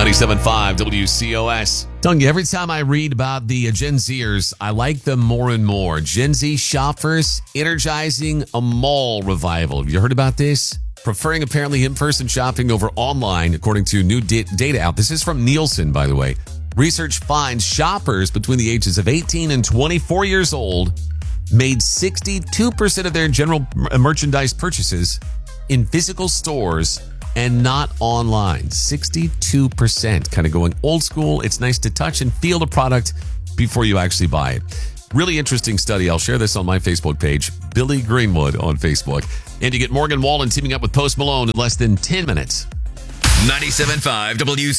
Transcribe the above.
97.5 WCOS. Telling you, every time I read about the Gen Zers, I like them more and more. Gen Z shoppers energizing a mall revival. Have you heard about this? Preferring apparently in-person shopping over online, according to new data out. This is from Nielsen, by the way. Research finds shoppers between the ages of 18 and 24 years old made 62% of their general merchandise purchases in physical stores and not online. 62%. Kind of going old school. It's nice to touch and feel the product before you actually buy it. Really interesting study. I'll share this on my Facebook page, Billy Greenwood on Facebook. And you get Morgan Wallen teaming up with Post Malone in less than 10 minutes. 97.5 WCOS.